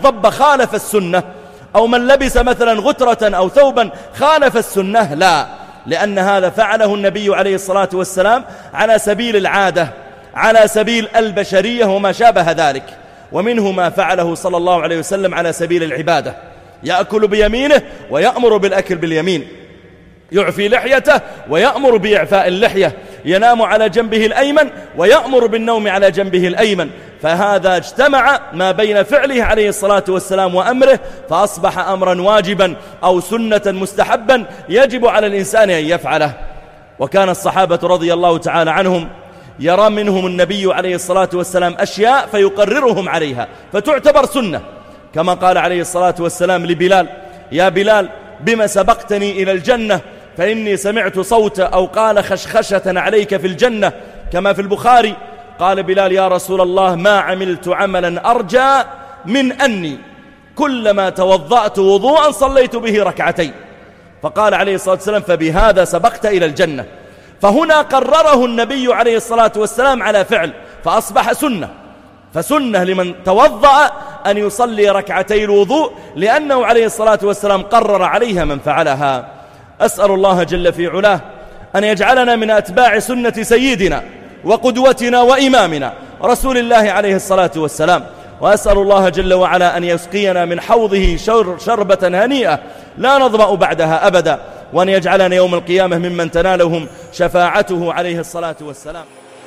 ضب خالف السنة، أو من لبس مثلا غترة أو ثوبا خالف السنة، لا، لأن هذا فعله النبي عليه الصلاة والسلام على سبيل العادة، على سبيل البشرية وما شابه ذلك. ومنه ما فعله صلى الله عليه وسلم على سبيل العبادة، يأكل بيمينه ويأمر بالأكل باليمين، يعفي لحيته ويأمر بإعفاء اللحية، ينام على جنبه الأيمن ويأمر بالنوم على جنبه الأيمن. فهذا اجتمع ما بين فعله عليه الصلاة والسلام وأمره، فأصبح أمرا واجبا أو سنة مستحبا يجب على الإنسان أن يفعله. وكان الصحابة رضي الله تعالى عنهم يرى منهم النبي عليه الصلاة والسلام أشياء فيقررهم عليها فتعتبر سنة، كما قال عليه الصلاة والسلام لبلال: يا بلال بما سبقتني إلى الجنة؟ فإني سمعت صوت أو قال خشخشة عليك في الجنة، كما في البخاري. قال بلال: يا رسول الله ما عملت عملا أرجى من أني كلما توضأت وضوءا صليت به ركعتين. فقال عليه الصلاة والسلام: فبهذا سبقت إلى الجنة. فهنا قرره النبي عليه الصلاة والسلام على فعل فأصبح سنة، فسنة لمن توضأ أن يصلي ركعتي الوضوء، لأنه عليه الصلاة والسلام قرر عليها من فعلها. أسأل الله جل في علاه أن يجعلنا من أتباع سنة سيدنا وقدوتنا وإمامنا رسول الله عليه الصلاة والسلام، وأسأل الله جل وعلا أن يسقينا من حوضه شربة هنيئة لا نظمأ بعدها أبدا، وأن يجعلنا يوم القيامة ممن تنالهم شفاعته عليه الصلاة والسلام.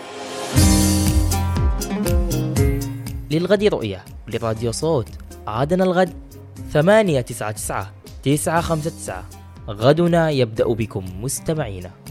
للغد رؤية لراديو صوت، عادنا الغد 899 959. غدنا يبدأ بكم مستمعين.